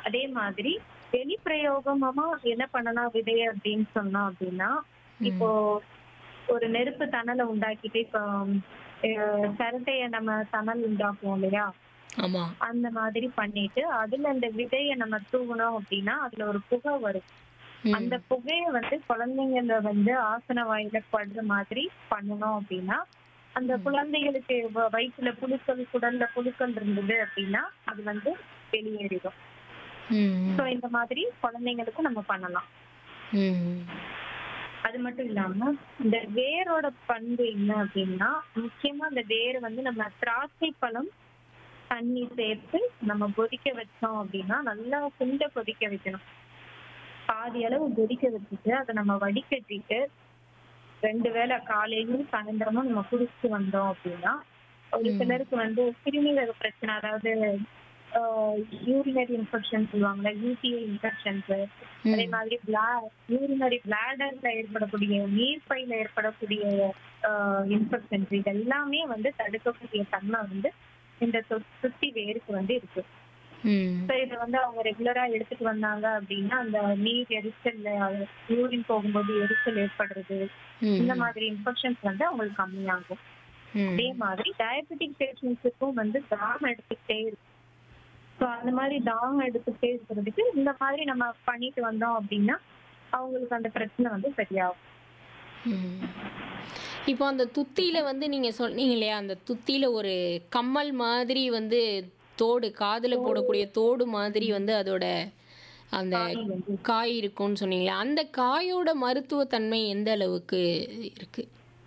அதே மாதிரி வெளிப்பிரயோகமா என்ன பண்ணலாம் விதைய அப்படின்னு சொன்னோம் அப்படின்னா, இப்போ ம். ஒரு நெருப்பு தணல உண்டாக்கிட்டு இப்போ சிரட்டைய நம்ம தணல் உண்டாக்குவோம் இல்லையா? ஆமா. அந்த மாதிரி பண்ணிட்டு, அதுல அந்த விதைய நம்ம தூவுனோம் அப்படின்னா, அதுல ஒரு புகை வரும். அந்த ம். புகைய வந்து குழந்தைங்கள வந்து ஆசன வாயில படுற மாதிரி பண்ணணும் அப்படின்னா, அந்த ம். குழந்தைகளுக்கு வயித்துல புழுக்கள், குடல்ல புழுக்கள் இருந்தது அப்படின்னா, அது வந்து வெளியேறிடும். ஸோ ம். இந்த மாதிரி குழந்தைங்களுக்கும் நம்ம பண்ணலாம். ம். அது மட்டும் இல்லாம, இந்த வேரோட பண்பு என்ன அப்படின்னா, முக்கியமா அந்த வேர் வந்து நம்ம திராட்சை பழம் தண்ணி சேர்த்து நம்ம கொதிக்க வச்சோம் அப்படின்னா, நல்லா சுண்ட கொதிக்க வைக்கணும். பாதி அளவு கொதிக்க வச்சுட்டு, அத நம்ம வடிகட்டிட்டு 2 வேளை காலையிலயும், சாயந்தரமும் நம்ம குடிச்சிட்டு வந்தோம் அப்படின்னா, ஒரு ம். சிலருக்கு வந்து சிறுநீரக பிரச்சனை, அதாவது ஆ யூரினரி இன்ஃபெக்ஷன் சொல்லுவாங்கல்ல, யூடிஐ இன்ஃபெக்ஷன்ஸு, அதே ம். மாதிரி யூரினரி பிளாடர்ல ஏற்படக்கூடிய, நீர்ப்பையில ஏற்படக்கூடிய இன்ஃபெக்ஷன்ஸ் இது எல்லாமே வந்து தடுக்கக்கூடிய தன்மை வந்து இந்த சுத்தி வேருக்கு வந்து இருக்கு. ம். ஸோ இத வந்து அவங்க ரெகுலரா எடுத்துட்டு வந்தாங்க அப்படின்னா, அந்த நீர் எரிச்சல்ல யூரின் போகும்போது எரிச்சல் ஏற்படுறது, இந்த ம். மாதிரி இன்ஃபெக்ஷன்ஸ் வந்து அவங்களுக்கு கம்மியாகும். அதே ம். மாதிரி டயபெட்டிக் பேஷண்ட்ஸுக்கும் வந்து தாகம் எடுத்துக்கிட்டே இருக்கு. ஸோ அந்த மாதிரி தாகம் எடுத்துக்கிட்டே இருக்கிறதுக்கு இந்த மாதிரி நம்ம பண்ணிட்டு வந்தோம் அப்படின்னா, அவங்களுக்கு அந்த பிரச்சனை வந்து சரியாகும். ம். இப்போ அந்த துத்தியில வந்து நீங்க சொன்னீங்க இல்லையா? அந்த துத்தியில ஒரு கம்மல் மாதிரி வந்து தோடு, காதுல போடக்கூடிய தோடு மாதிரி வந்து அதோட அந்த காய் வந்து காய் இருக்கும்னு சொன்னீங்களே, அந்த காயோட மருத்துவ தன்மை எந்த அளவுக்கு இருக்கு?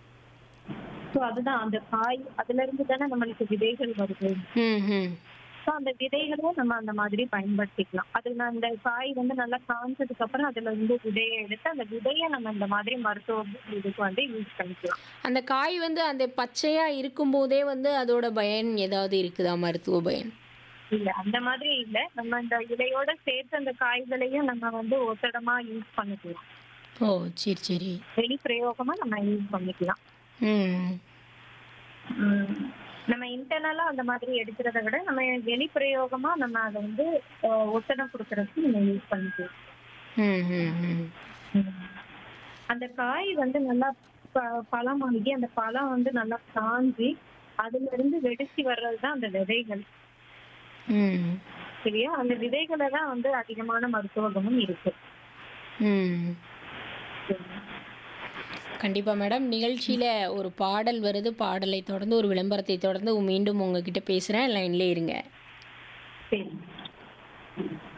ஸோ அதுதான் அந்த காய் அதுல இருந்து தானே நம்மளுக்கு விதைகள் வருது. ம்ஹ்ம். ஸோ அந்த விதைகளும் நம்ம அந்த மாதிரி பயன்படுத்திக்கலாம். அதுல அந்த காய் வந்து நல்லா காஞ்சதுக்கு அப்புறம் அதுல இருந்து விதைய எடுத்து, அந்த விதைய நம்ம இந்த மாதிரி மருத்துவ இதுக்கு வந்து யூஸ் பண்ணிக்கலாம். அந்த காய் வந்து அந்த பச்சையா இருக்கும்போதே வந்து அதோட பயன் ஏதாவது இருக்குதா? மருத்துவ பயன்? இல்ல அந்த மாதிரி இல்ல. நம்ம இந்த இலையோட சேர்த்து அந்த காய்களையும் நம்ம வந்து ஒத்தடமா யூஸ் பண்ணிக்கலாம். ஓ! சரி, சரி. வெளி பிரயோகமா நம்ம யூஸ் பண்ணிக்கலாம். ம். ம். நம்ம இன்டர்னலா அந்த மாதிரி எடுக்கிறத விட, நம்ம வெளி பிரயோகமா நம்ம அத வந்து ஒத்தடம் குடுக்குறதுக்கு நம்ம யூஸ் பண்ணிக்கலாம். ம், ம், ம். ம். அந்த காய் வந்து நல்லா ப பழமாகி, அந்த பழம் வந்து நல்லா காஞ்சு, அதிலிருந்து வெடிச்சு வர்றது தான் அந்த விதைகள். ம். சரியா? அந்த விதைகள தான் வந்து அதிகமான மருத்துவ குணம் இருக்கு. ம். சரிங்க. கண்டிப்பா மேடம். நிகழ்ச்சியில ஒரு பாடல் வருது. பாடலை தொடர்ந்து ஒரு விளம்பரத்தை தொடர்ந்து மீண்டும் உங்ககிட்ட பேசுறேன். லைன்லயே இருங்க. சரி.